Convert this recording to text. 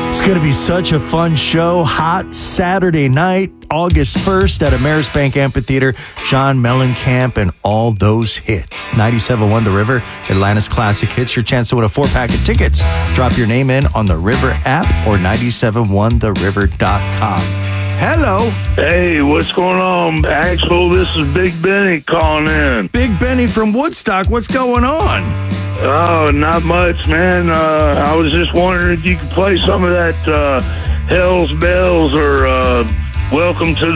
It's going to be such a fun show. Hot Saturday night, August 1st at Amerisbank Amphitheater. John Mellencamp and all those hits. 97.1 The River, Atlanta's classic hits. Your chance to win a 4-pack of tickets. Drop your name in on the River app or 971theriver.com. Hello. Hey, what's going on, Axel? This is Big Benny calling in. Big Benny from Woodstock. What's going on? Oh, not much, man. I was just wondering if you could play some of that Hell's Bells or Welcome to